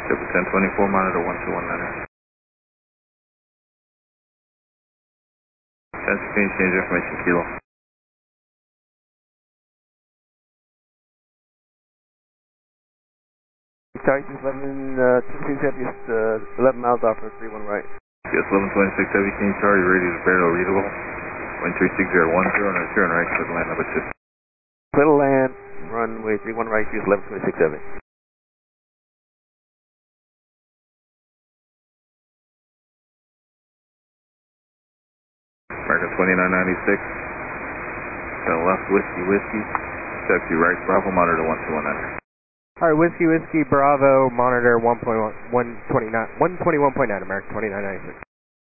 Delta 1024, monitor 1219. 1016, change information, Kilo. Sorry, 11, 26 Heavy, 11 miles off for 31 right. Yes, 1126 Heavy, King Charlie, radio is barely readable. Wind 36010, and turn right, clear to land number 2. Clear to land, runway 31 right, use 1126 Heavy. American 2996, to the left, Whiskey, taxi right, Bravo, monitor 1219. Alright, Whiskey, Bravo, monitor 121.9, American 2996.